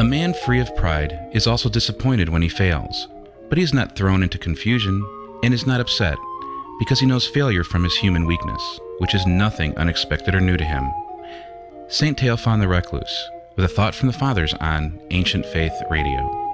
man free of pride is also disappointed when he fails, but he is not thrown into confusion and is not upset, because he knows failure from his human weakness, which is nothing unexpected or new to him. St. Théophane the Recluse, with a thought from the Fathers on Ancient Faith Radio.